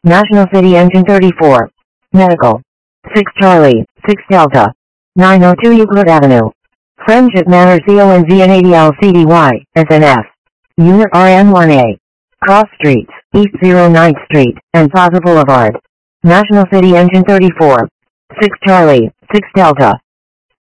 National City Engine 34. Medical. 6 Charlie, 6 Delta. 902 Euclid Avenue. Friendship Manor CONZN80LCDY, SNF. Unit RN1A. Cross Streets, East 09th Street, and Plaza Boulevard. National City Engine 34. 6 Charlie, 6 Delta.